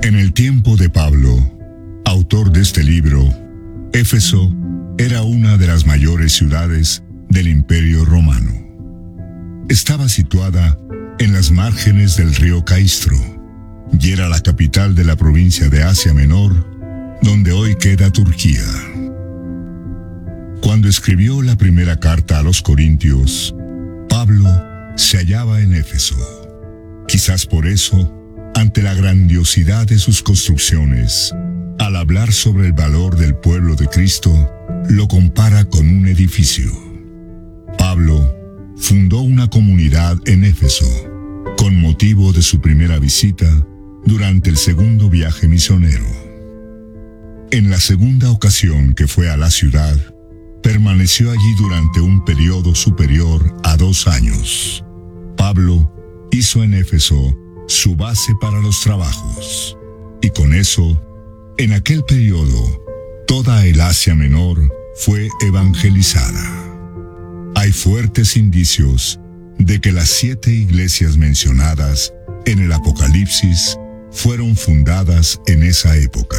En el tiempo de Pablo, autor de este libro, Éfeso era una de las mayores ciudades del Imperio Romano. Estaba situada en las márgenes del río Caistro y era la capital de la provincia de Asia Menor, donde hoy queda Turquía. Cuando escribió la primera carta a los Corintios, Pablo se hallaba en Éfeso. Quizás por eso, ante la grandiosidad de sus construcciones, al hablar sobre el valor del pueblo de Cristo, lo compara con un edificio. Pablo fundó una comunidad en Éfeso, con motivo de su primera visita durante el segundo viaje misionero. En la segunda ocasión que fue a la ciudad, permaneció allí durante un periodo superior a 2 años. Pablo hizo en Éfeso su base para los trabajos, y con eso, en aquel periodo, toda el Asia Menor fue evangelizada. Hay fuertes indicios de que las 7 iglesias mencionadas en el Apocalipsis fueron fundadas en esa época.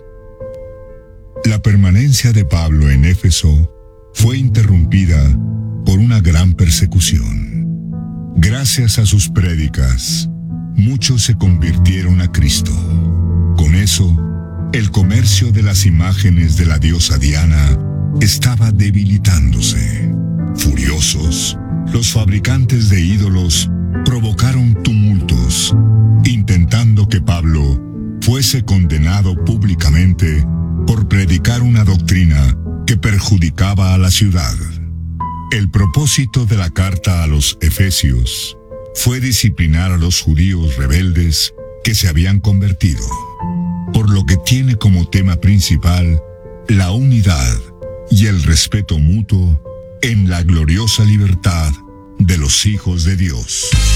La permanencia de Pablo en Éfeso fue interrumpida por una gran persecución. Gracias a sus prédicas, muchos se convirtieron a Cristo. Con eso, el comercio de las imágenes de la diosa Diana estaba debilitándose. Furiosos, los fabricantes de ídolos provocaron tumultos, intentando que Pablo fuese condenado públicamente por predicar una doctrina que perjudicaba a la ciudad. El propósito de la carta a los Efesios fue disciplinar a los judíos rebeldes que se habían convertido, por lo que tiene como tema principal la unidad y el respeto mutuo en la gloriosa libertad de los hijos de Dios.